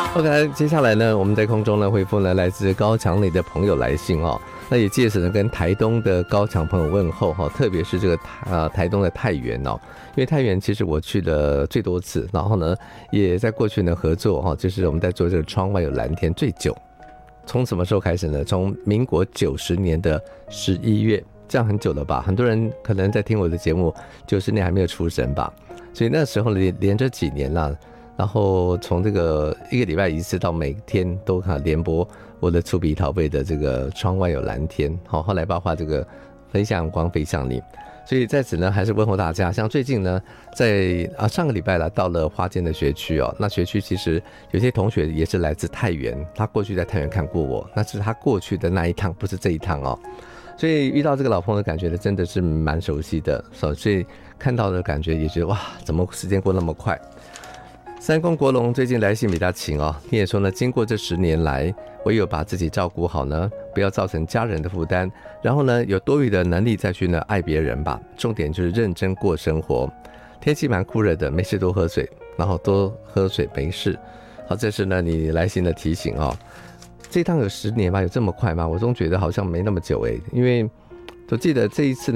OK， 接下来呢，我们在空中呢回复呢来自高强里的朋友来信哦，那也借此呢跟台东的高强朋友问候哈，特别是这个台东的太原哦，因为太原其实我去了最多次，然后呢也在过去呢合作哈，就是我们在做这个窗外有蓝天最久，从什么时候开始呢？从民国90年的11月，这样很久了吧？很多人可能在听我的节目90年还没有出生吧，所以那时候连着几年啦。然后从这个1个礼拜一次到每天都联播我的粗鄙逃背的这个窗外有蓝天，好，后来包括这个飞向光飞向你，所以在此呢还是问候大家。像最近呢，在上个礼拜啦到了花间的学区哦，那学区其实有些同学也是来自太原，他过去在太原看过我，那是他过去的那一趟，不是这一趟哦。所以遇到这个老朋友的感觉呢，真的是蛮熟悉的，所以看到的感觉也觉得哇，怎么时间过那么快。三公国龙最近来信比较勤哦，你也说呢，经过这10年来，唯有把自己照顾好呢，不要造成家人的负担，然后呢，有多余的能力再去呢爱别人吧。重点就是认真过生活。天气蛮酷热的，没事多喝水，然后多喝水没事。好，这是呢你来信的提醒哦。这一趟有10年吧，有这么快吗？我总觉得好像没那么久因为我记得这一次呢。